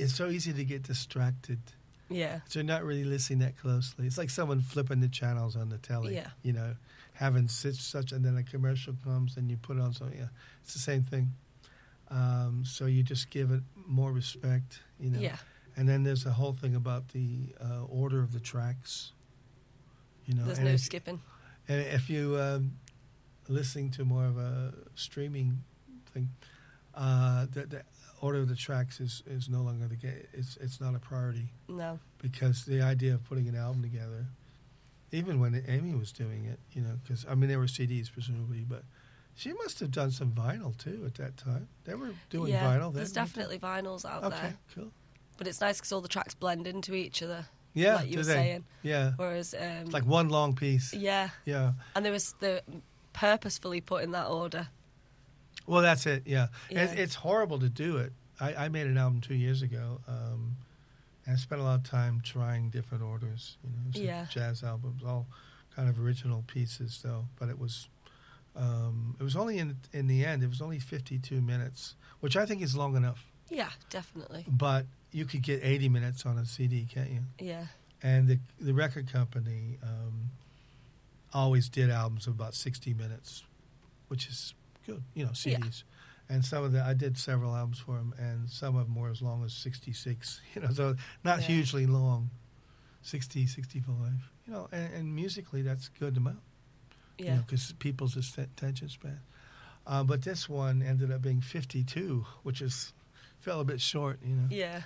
it's so easy to get distracted. Yeah. So you're not really listening that closely. It's like someone flipping the channels on the telly. Yeah. You know, having such, and then a commercial comes and you put on something. Yeah, it's the same thing. So you just give it more respect, you know. Yeah. And then there's a whole thing about the order of the tracks. You know, There's and no if, skipping. And if you listening to more of a streaming thing, the order of the tracks is no longer the case. It's not a priority. No. Because the idea of putting an album together, even when Amy was doing it, you know, because I mean there were CDs presumably, but she must have done some vinyl too at that time. They were doing vinyl then. There's definitely vinyls out there. Okay, cool. But it's nice because all the tracks blend into each other. Yeah, like you were saying. Yeah. Whereas, it's like one long piece. Yeah. Yeah. And they purposefully put in that order. Well, that's it. Yeah. Yeah. It's horrible to do it. I made an album 2 years ago, and I spent a lot of time trying different orders. You know, Yeah. Jazz albums, all kind of original pieces, though. But it was only in the end. It was only 52 minutes, which I think is long enough. Yeah, definitely. But you could get 80 minutes on a CD, can't you? Yeah. And the record company always did albums of about 60 minutes, which is good, you know, CDs. Yeah. And some of I did several albums for them, and some of them were as long as 66, you know, so not hugely long, 60, 65, you know, and musically that's a good amount, yeah, because people's attention span. But this one ended up being 52, which fell a bit short, you know. Yeah.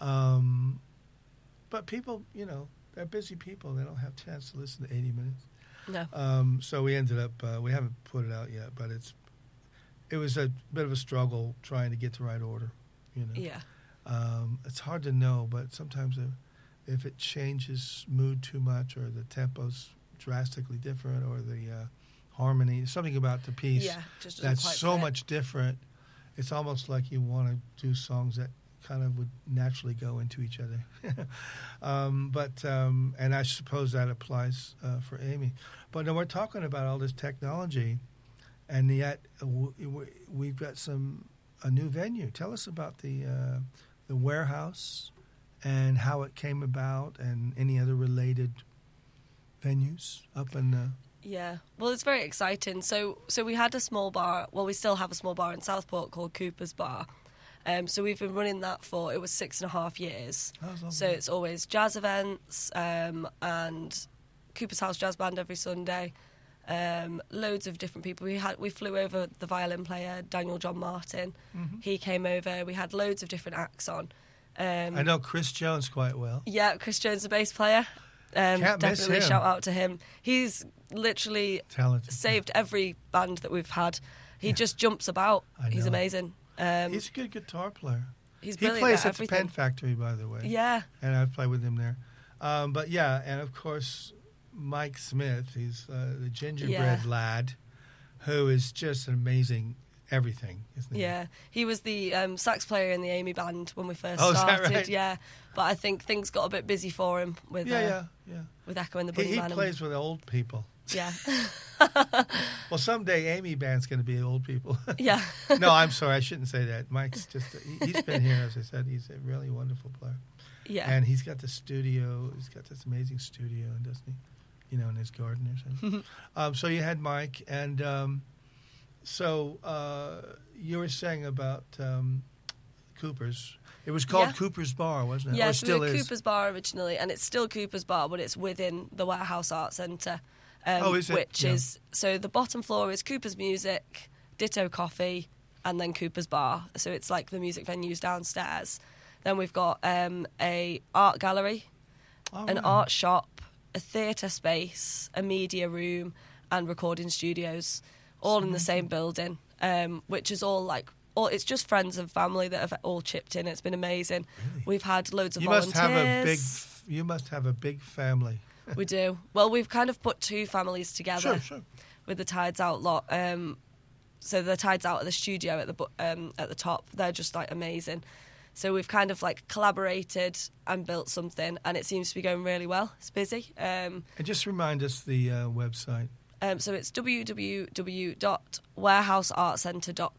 But people, you know, they're busy people. They don't have a chance to listen to 80 minutes. No. So we ended up, we haven't put it out yet, but it was a bit of a struggle trying to get the right order, you know. Yeah. It's hard to know, but sometimes if it changes mood too much or the tempo's drastically different or the harmony, something about the piece just that's quite so fit. much different, it's almost like you want to do songs that kind of would naturally go into each other. And I suppose that applies for Amy. But now we're talking about all this technology, and yet we've got a new venue. Tell us about the warehouse and how it came about, and any other related venues up in the... Yeah, well, it's very exciting. So we had a small bar. Well, we still have a small bar in Southport called Cooper's Bar. So we've been running that for, it was 6.5 years. So it's always jazz events and Cooper's House Jazz Band every Sunday. Loads of different people. We flew over the violin player, Daniel John Martin. Mm-hmm. He came over. We had loads of different acts on. I know Chris Jones quite well. Yeah, Chris Jones, the bass player. Definitely shout out to him. He's literally talented, saved every band that we've had. He just jumps about. He's amazing. He's a good guitar player. He's brilliant. He plays at at the Pen Factory, by the way. Yeah. And I've played with him there. But yeah, and of course, Mike Smith, he's the gingerbread lad, who is just an amazing everything, isn't he? Yeah. He was the sax player in the Amy band when we first started. Is that right? Yeah. But I think things got a bit busy for him with with Echo and the Bunny Man. He plays with old people. Yeah. Well, someday Amy band's going to be old people. Yeah. No, I'm sorry, I shouldn't say that. Mike's he's been here, as I said. He's a really wonderful player. Yeah. And he's got the studio. He's got this amazing studio, doesn't he? You know, in his garden or something. So you had Mike, and you were saying about Cooper's. It was called Cooper's Bar, wasn't it? Yeah, or so still we were is. Cooper's Bar originally, and it's still Cooper's Bar, but it's within the Warehouse Arts Centre. Is it? Which is, so the bottom floor is Cooper's Music, Ditto Coffee, and then Cooper's Bar. So it's like the music venues downstairs. Then we've got a art gallery, an art shop, a theatre space, a media room, and recording studios, all in the same building, which is all it's just friends and family that have all chipped in. It's been amazing. Really? We've had loads of You volunteers. must have a big family. We do. Well, we've kind of put two families together with the Tides Out lot. So the Tides Out at the studio at the top, they're just like amazing. So we've kind of like collaborated and built something, and it seems to be going really well. It's busy. And just remind us the website. So it's www.warehouseartcentre.com.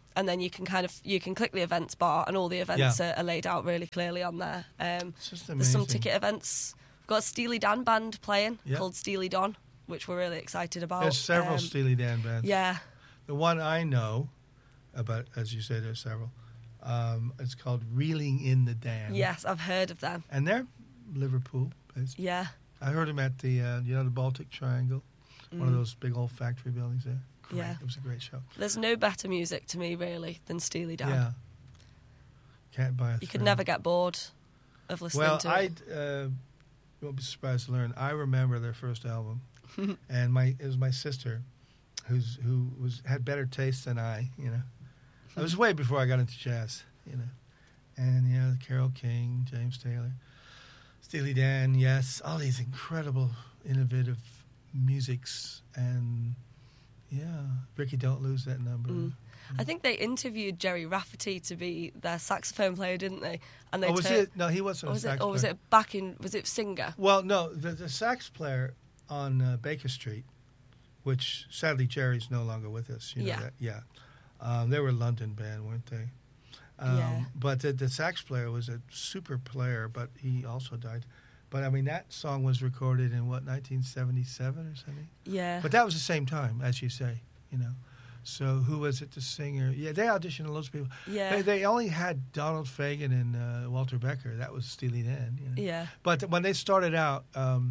and then you can click the events bar, and all the events are laid out really clearly on there. It's just amazing. There's some ticket events. We've got a Steely Dan band playing called Steely Don, which we're really excited about. There's several Steely Dan bands. Yeah. The one I know about, as you say, there's several. It's called Reeling in the Dam. Yes, I've heard of them. And they're Liverpool based. Yeah. I heard them at the the Baltic Triangle, one of those big old factory buildings there. Great. Yeah. It was a great show. There's no better music to me, really, than Steely Dan. Yeah. Can't buy You could never get bored of listening to it. You won't be surprised to learn, I remember their first album. And it was my sister who had better taste than I, you know. It was way before I got into jazz, you know. And, Carole King, James Taylor, Steely Dan, yes, all these incredible, innovative musics. And, Ricky, don't lose that number. I think they interviewed Jerry Rafferty to be their saxophone player, didn't they? And they No, he wasn't a sax player. Or was it singer? Well, no, the sax player on Baker Street, which sadly Jerry's no longer with us. You know that? Yeah. They were a London band, weren't they? But the sax player was a super player, but he also died. But, I mean, that song was recorded in, 1977 or something? Yeah. But that was the same time, as you say, you know. So who was it, the singer? Yeah, they auditioned loads of people. Yeah. They only had Donald Fagen and Walter Becker. That was Steely Dan. You know? Yeah. But when they started out,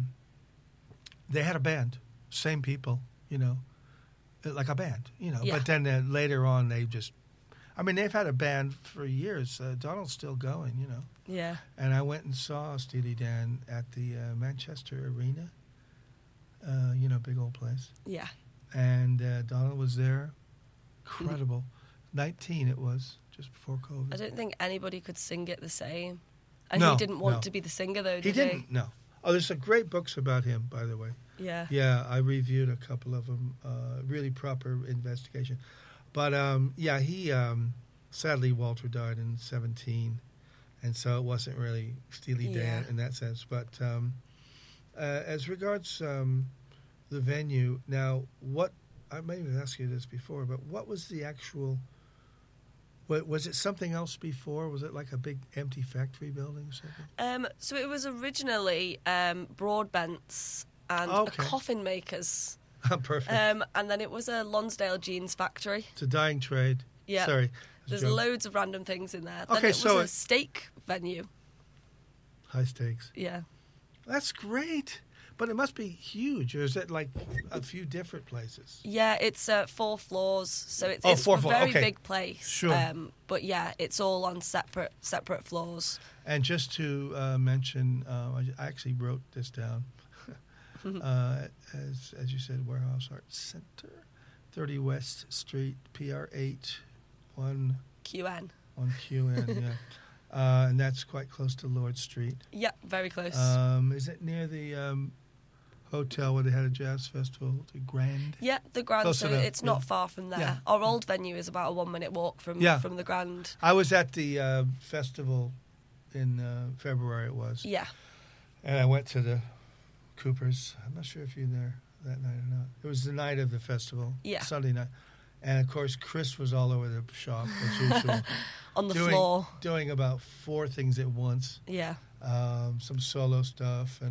they had a band, same people, you know, like a band, you know. Yeah. But then later on, they've had a band for years. Donald's still going, you know. Yeah. And I went and saw Steely Dan at the Manchester Arena, big old place. Yeah. And Donald was there. Incredible. 19 it was, just before COVID. I don't think anybody could sing it the same. And No, he didn't want no. to be the singer, though, He did he? didn't, no. Oh, there's some great books about him, by the way. Yeah. Yeah, I reviewed a couple of them. Really proper investigation. But, he, sadly, Walter died in 2017. And so it wasn't really Steely Dan in that sense. But as regards the venue, now, I may have asked you this before, but what was the actual... Was it something else before? Was it like a big empty factory building or something? So it was originally Broadbent's and a coffin maker's. Perfect. And then it was a Lonsdale jeans factory. It's a dying trade. Yeah. Sorry. There's loads of random things in there. Okay, then it was a steak venue. High stakes. Yeah. That's great. But it must be huge, or is it like a few different places? Yeah, it's 4 floors, so it's four a floors. very Okay. big place. Sure. But yeah, it's all on separate floors. And just to mention, I actually wrote this down. As you said, Warehouse Arts Center, 30 West Street, PR8, QN. 1QN, yeah. And that's quite close to Lord Street. Yeah, very close. Is it near the hotel where they had a jazz festival, the Grand? Yeah, the Grand, Close so enough, it's not far from there. Yeah. Our old venue is about a 1-minute walk from the Grand. I was at the festival in February, it was. Yeah. And I went to the Coopers. I'm not sure if you were there that night or not. It was the night of the festival, Sunday night. And, of course, Chris was all over the shop, as usual. On the floor. Doing about 4 things at once. Yeah. Some solo stuff.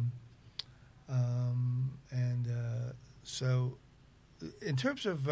So in terms of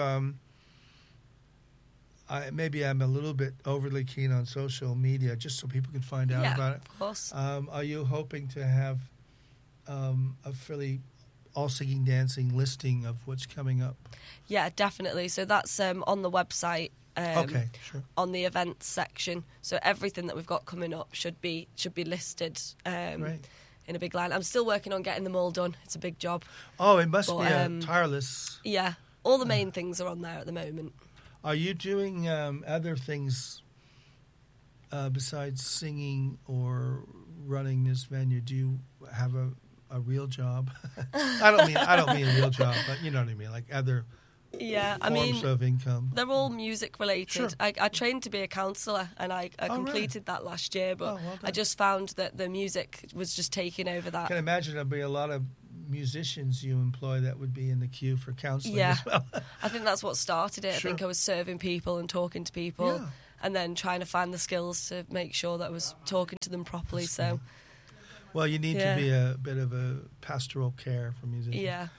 maybe I'm a little bit overly keen on social media, just so people can find out about it. Of course. Are you hoping to have a fairly all singing, dancing listing of what's coming up? Yeah, definitely. So that's on the website. Okay, sure. On the events section. So everything that we've got coming up should be listed Right. in a big line. I'm still working on getting them all done. It's a big job. Oh, it must be tireless. Yeah, all the main things are on there at the moment. Are you doing other things besides singing or running this venue? Do you have a real job? I don't mean a real job, but you know what I mean, like other forms of income. They're all music related. Sure. I trained to be a counsellor, and I completed that last year, but well done. I just found that the music was just taking over that. I can imagine there'll be a lot of musicians you employ that would be in the queue for counseling as well. I think that's what started it. Sure. I think I was serving people and talking to people, Yeah. and then trying to find the skills to make sure that I was talking to them properly. That's So, great. Well, you need Yeah. to be a bit of a pastoral care for musicians. yeah,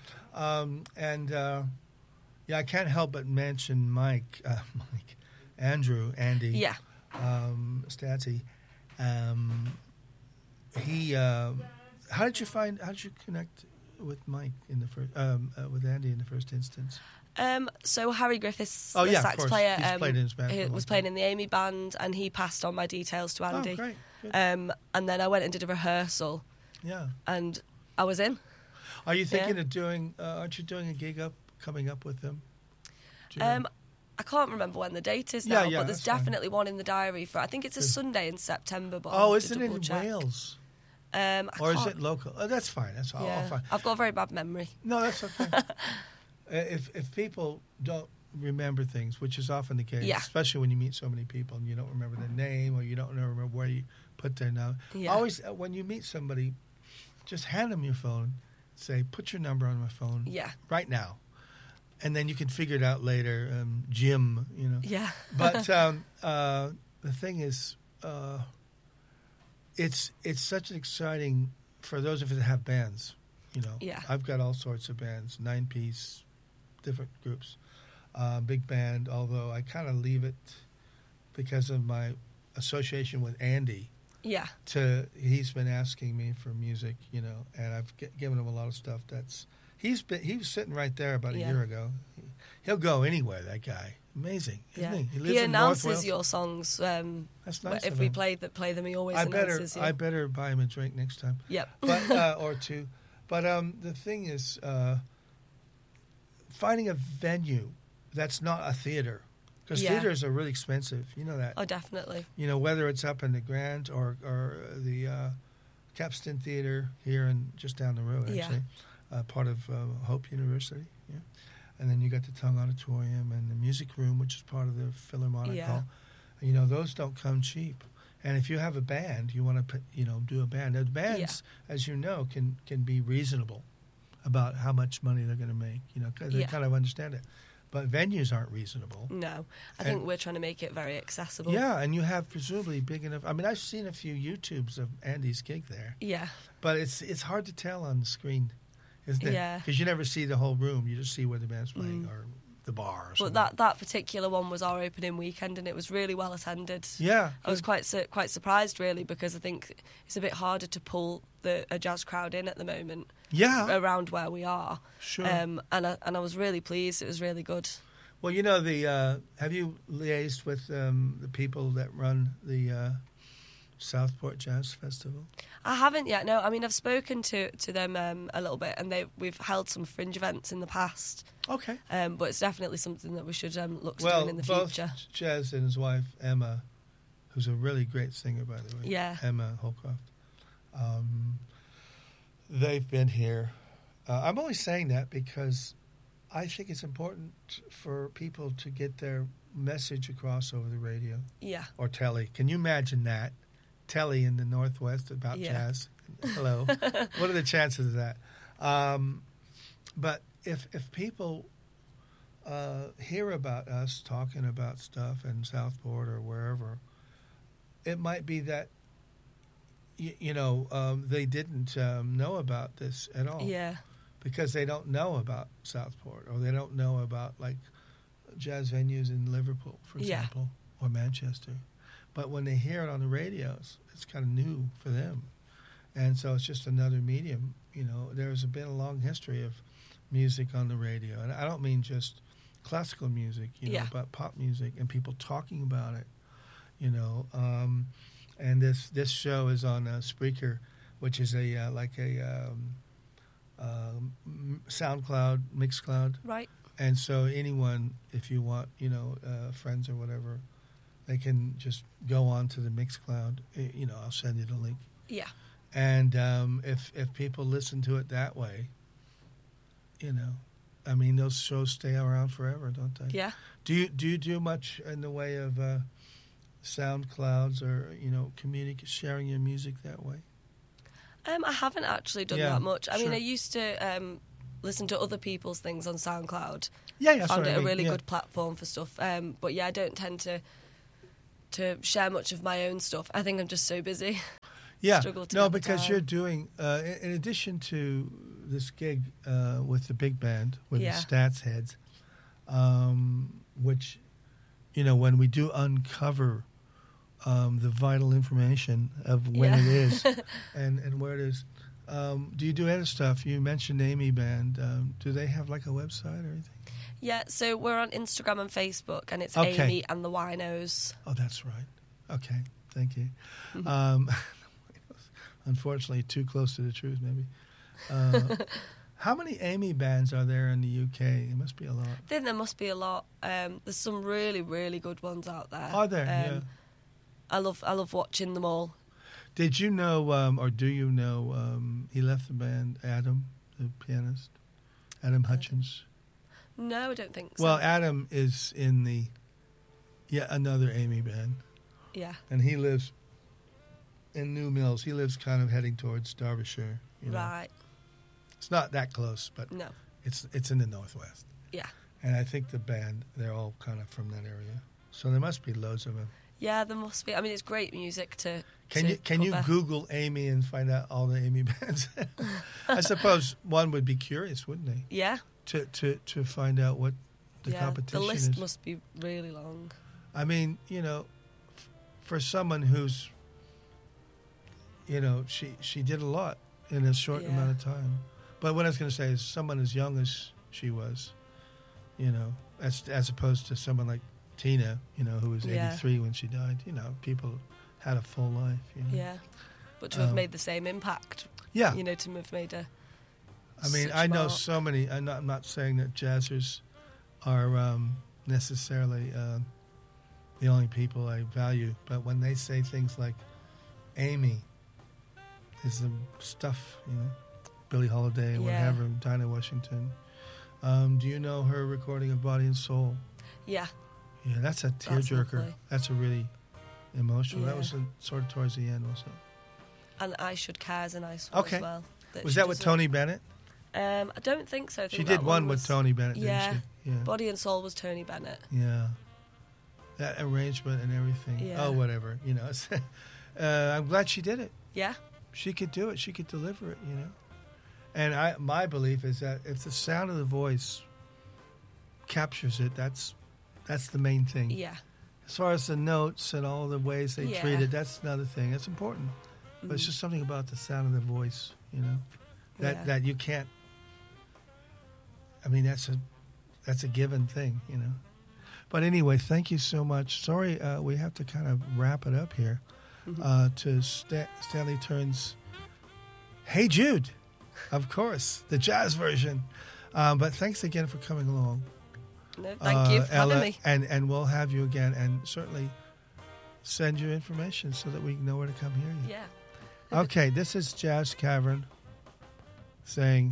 I can't help but mention Andy. yeah. Statsy. How did you connect with Mike in the first, with Andy in the first instance? So Harry Griffiths, Oh, the yeah, of sax course. player, He's played in his band for a long was time. playing in the Amy band, and he passed on my details to Andy. Oh, great. Good. And then I went and did a rehearsal, Yeah. and I was in. Are you thinking of doing? Aren't you doing a gig coming up with them? Do you know? I can't remember when the date is now, Yeah, but there's that's fine. definitely one in the diary for. I think it's a Sunday in September. But I'll Oh, have to isn't it in double-check. Wales? I Or is can't- it local? Oh, that's fine. That's all. Yeah. Fine. I've got a very bad memory. No, that's okay. If people don't remember things, which is often the case, Yeah. especially when you meet so many people and you don't remember their name or you don't remember where you put their name. Yeah. Always, when you meet somebody, just hand them your phone. Say, put your number on my phone Yeah, right now, and then you can figure it out later. Jim, yeah. But the thing is, it's such an exciting for those of us that have bands. Yeah. I've got all sorts of bands, 9-piece, different groups, big band. Although I kind of leave it because of my association with Andy. Yeah, He's been asking me for music, and I've given him a lot of stuff. He was sitting right there about a Yeah. year ago. He'll go anywhere. That guy, amazing, isn't yeah. he? He lives in North announces Wales. your songs. That's nice. If of we him. play them, he always I announces you. better buy him a drink next time. Yep. But or two. But the thing is, finding a venue that's not a theater, because Yeah. theaters are really expensive. You know that. Oh, definitely. Whether it's up in the Grand or the Capstan Theater here and just down the road, Yeah. actually, part of Hope University. Yeah. And then you got the Tongue Auditorium and the Music Room, which is part of the Philharmonic Yeah. Hall. Those don't come cheap. And if you have a band, you want to do a band. Now, the bands, as you know, can be reasonable about how much money they're going to make. Because they Yeah. kind of understand it. But venues aren't reasonable. No, I think we're trying to make it very accessible. Yeah, and you have presumably big enough. I mean, I've seen a few YouTubes of Andy's gig there, Yeah. but it's hard to tell on the screen, isn't it? Yeah. Because you never see the whole room; you just see where the band's playing or the bar. Or something. But that particular one was our opening weekend, and it was really well attended. Yeah, I was quite surprised, really, because I think it's a bit harder to pull a jazz crowd in at the moment yeah, around where we are. sure. And I was really pleased. It was really good. Well, have you liaised with the people that run the Southport Jazz Festival? I haven't yet. No, I mean I've spoken to them a little bit, and we've held some fringe events in the past. Okay. But it's definitely something that we should look to Well, doing in the both future. Jez and his wife Emma, who's a really great singer, by the way. Yeah. Emma Holcroft. They've been here. I'm only saying that because I think it's important for people to get their message across over the radio Yeah. or telly. Can you imagine that? Telly in the Northwest about Yeah. jazz. Hello. What are the chances of that? But if people hear about us talking about stuff in Southport or wherever, it might be that they didn't know about this at all. Yeah. Because they don't know about Southport, or they don't know about like jazz venues in Liverpool, for Yeah. example, or Manchester. But when they hear it on the radios, it's kind of new for them, and so it's just another medium. There's been a long history of music on the radio, and I don't mean just classical music, Yeah. but pop music and people talking about it. And this show is on Spreaker, which is a SoundCloud, Mixcloud. Right. And so anyone, if you want, friends or whatever, they can just go on to the Mixcloud. I'll send you the link. Yeah. And if people listen to it that way, I mean, those shows stay around forever, don't they? Yeah. Do you do much in the way of SoundClouds or sharing your music that way? I haven't actually done Yeah, that much. I mean, sure. I used to listen to other people's things on SoundCloud. Yeah, that's Found what it I a mean, really yeah. good platform for stuff. But yeah, I don't tend to share much of my own stuff. I think I'm just so busy. Yeah, struggle to no, get the because time. you're doing, in addition to this gig with the big band, with Yeah. the Stats Heads, which, when we do uncover the vital information of when Yeah. it is and where it is, do you do other stuff? You mentioned Amy Band. Do they have like a website or anything? Yeah, so we're on Instagram and Facebook, and it's Okay. Amy and the Winos. Oh, that's right. Okay, thank you. Unfortunately, too close to the truth, maybe. How many Amy bands are there in the UK? It must be a lot. I think there must be a lot. There's some really, really good ones out there. Are there? Yeah. I love watching them all. Did you know, or do you know, he left the band, Adam, the pianist, Adam Hutchins? No, I don't think so. Well, Adam is in the, another Amy band, yeah. and he lives in New Mills. He lives kind of heading towards Derbyshire. Right. It's not that close, but No. it's in the northwest. Yeah. And I think the band, they're all kind of from that area. So there must be loads of them. Yeah, there must be. I mean, it's great music to. Can you cover. Google Amy and find out all the Amy bands? I suppose one would be curious, wouldn't they? Yeah. To find out what the competition the list is. must be really long. I mean, for someone who's, she did a lot in a short amount of time. But what I was going to say is someone as young as she was, as opposed to someone like Tina, who was 83 when she died. People had a full life. Yeah. But to have made the same impact. Yeah. To have made a. I mean, such I know mark. so many. I'm not saying that jazzers are necessarily the only people I value, but when they say things like Amy is the stuff, Billie Holiday, whatever, Dinah Washington. Do you know her recording of Body and Soul? Yeah. Yeah, that's a tearjerker. lovely. That's a really emotional. That Yeah. was sort of towards the end, wasn't it? And I Should Care is a nice one Okay. as well. Was she that with does Tony Bennett? I don't think so. I think She that did one with was- Tony Bennett, Yeah. didn't she? Yeah. Body and Soul was Tony Bennett. Yeah. That arrangement and everything. Yeah. Oh, whatever. I'm glad she did it. Yeah. She could do it. She could deliver it, And my belief is that if the sound of the voice captures it, that's the main thing. Yeah. As far as the notes and all the ways they Yeah. treat it, that's another thing. That's important. But it's just something about the sound of the voice, Yeah. that you can't. I mean, that's a given thing, But anyway, thank you so much. Sorry, we have to kind of wrap it up here. To Stanley Turns Hey Jude, of course, the jazz version. But thanks again for coming along. No, thank you for Ella, having me. And we'll have you again, and certainly send your information so that we know where to come hear you. Yeah. Okay, this is Jazz Cavern saying,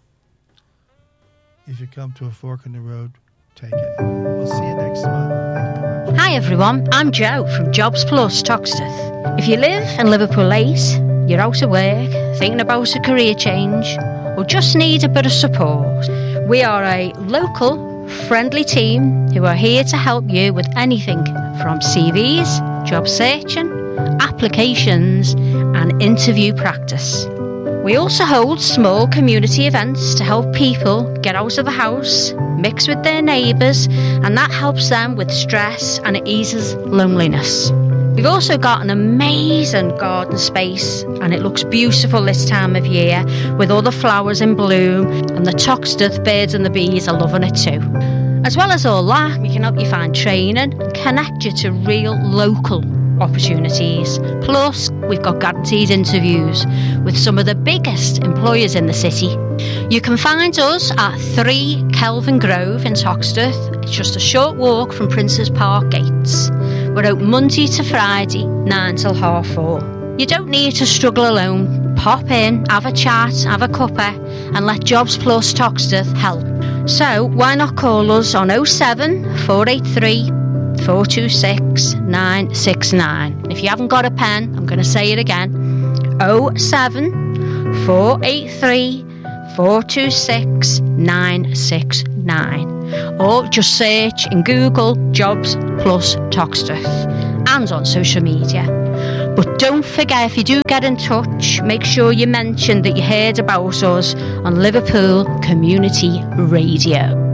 if you come to a fork in the road, take it. We'll see you next month. Thank you very much. Hi everyone, I'm Jo from Jobs Plus Toxteth. If you live in Liverpool 8, you're out of work, thinking about a career change, or just need a bit of support, we are a local, friendly team who are here to help you with anything from CVs, job searching, applications, and interview practice. We also hold small community events to help people get out of the house, mix with their neighbours, and that helps them with stress and it eases loneliness. We've also got an amazing garden space and it looks beautiful this time of year with all the flowers in bloom, and the Toxteth birds and the bees are loving it too. As well as all that, we can help you find training and connect you to real local opportunities. Plus, we've got guaranteed interviews with some of the biggest employers in the city. You can find us at 3 Kelvin Grove in Toxteth. It's just a short walk from Princes Park gates. We're open Monday to Friday, 9 till 4:30. You don't need to struggle alone. Pop in, have a chat, have a cuppa, and let Jobs Plus Toxteth help. So why not call us on 07 483 426 969. If you haven't got a pen, I'm going to say it again. 07 483 426 969, or just search in Google Jobs Plus Toxteth and on social media. But don't forget, if you do get in touch, make sure you mention that you heard about us on Liverpool Community Radio.